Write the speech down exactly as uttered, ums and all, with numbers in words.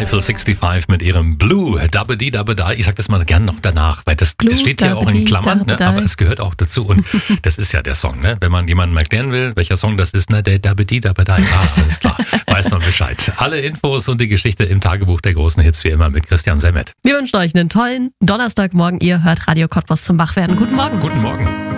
Eiffel sechsundsiebzig mit ihrem Blue, Dabedi Dabeda. Ich sag das mal gerne noch danach, weil das, es steht ja auch in Klammern, ne, aber es gehört auch dazu. Und das ist ja der Song, ne? Wenn man jemandem erklären will, welcher Song das ist, ne, der Dabedi Dabeda. Ah, alles klar, weiß man Bescheid. Alle Infos und die Geschichte im Tagebuch der großen Hits wie immer mit Christian Semmet. Wir wünschen euch einen tollen Donnerstagmorgen. Ihr hört Radio Cottbus zum Wachwerden. Guten Morgen. Guten Morgen.